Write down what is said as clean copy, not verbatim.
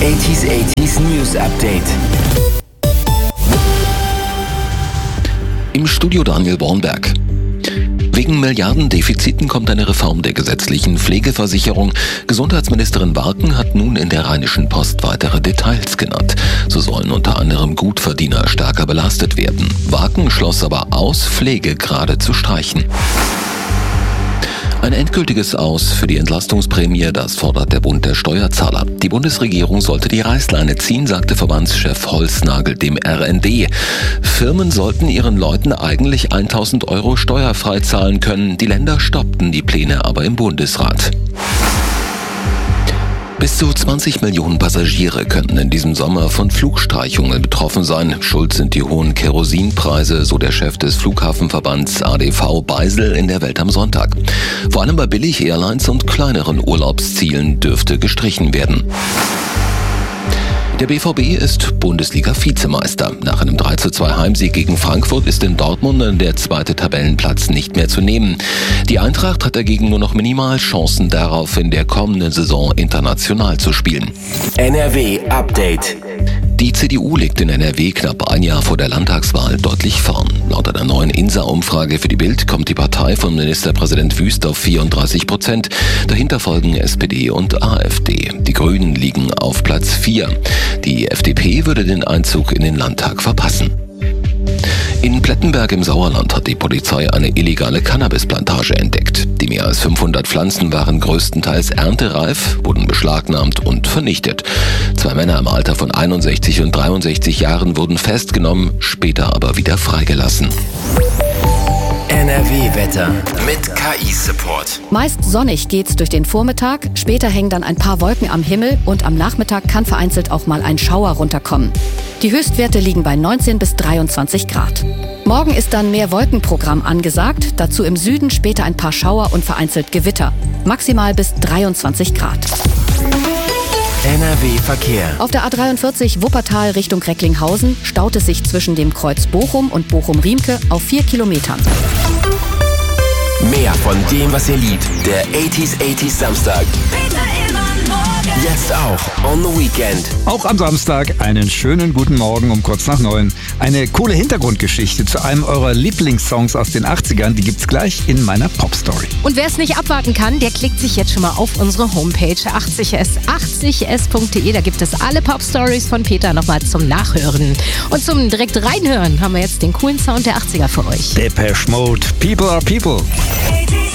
80s News Update. Im Studio Daniel Bornberg. Wegen Milliardendefiziten kommt eine Reform der gesetzlichen Pflegeversicherung. Gesundheitsministerin Warken hat nun in der Rheinischen Post weitere Details genannt. So sollen unter anderem Gutverdiener stärker belastet werden. Warken schloss aber aus, Pflege gerade zu streichen. Ein endgültiges Aus für die Entlastungsprämie, das fordert der Bund der Steuerzahler. Die Bundesregierung sollte die Reißleine ziehen, sagte Verbandschef Holznagel dem RND. Firmen sollten ihren Leuten eigentlich 1.000 € steuerfrei zahlen können. Die Länder stoppten die Pläne aber im Bundesrat. Bis zu 20 Millionen Passagiere könnten in diesem Sommer von Flugstreichungen betroffen sein. Schuld sind die hohen Kerosinpreise, so der Chef des Flughafenverbands ADV Beisel in der Welt am Sonntag. Vor allem bei Billig-Airlines und kleineren Urlaubszielen dürfte gestrichen werden. Der BVB ist Bundesliga-Vizemeister. Nach einem 3:2 Heimsieg gegen Frankfurt ist in Dortmund der zweite Tabellenplatz nicht mehr zu nehmen. Die Eintracht hat dagegen nur noch minimal Chancen darauf, in der kommenden Saison international zu spielen. NRW Update. Die CDU liegt in NRW knapp ein Jahr vor der Landtagswahl deutlich vorn. Laut einer neuen INSA-Umfrage für die Bild kommt die Partei von Ministerpräsident Wüst auf 34%. Dahinter folgen SPD und AfD. Die Grünen liegen auf Platz 4. Die FDP würde den Einzug in den Landtag verpassen. In Plettenberg im Sauerland hat die Polizei eine illegale Cannabisplantage entdeckt. Die mehr als 500 Pflanzen waren größtenteils erntereif, wurden beschlagnahmt und vernichtet. 2 Männer im Alter von 61 und 63 Jahren wurden festgenommen, später aber wieder freigelassen. NRW-Wetter mit KI-Support. Meist sonnig geht's durch den Vormittag, später hängen dann ein paar Wolken am Himmel und am Nachmittag kann vereinzelt auch mal ein Schauer runterkommen. Die Höchstwerte liegen bei 19 bis 23 Grad. Morgen ist dann mehr Wolkenprogramm angesagt, dazu im Süden später ein paar Schauer und vereinzelt Gewitter. Maximal bis 23 Grad. NRW-Verkehr. Auf der A43 Wuppertal Richtung Recklinghausen staut es sich zwischen dem Kreuz Bochum und Bochum-Riemke auf 4 Kilometern. Mehr von dem, was ihr liebt. Der 80s Samstag. Jetzt auch on the Weekend. Auch am Samstag einen schönen guten Morgen um kurz nach 9. Eine coole Hintergrundgeschichte zu einem eurer Lieblingssongs aus den 80ern, die gibt's gleich in meiner Popstory. Und wer es nicht abwarten kann, der klickt sich jetzt schon mal auf unsere Homepage 80s.de. Da gibt es alle Popstories von Peter nochmal zum Nachhören. Und zum direkt reinhören haben wir jetzt den coolen Sound der 80er für euch. Depeche Mode, People are People. 80s.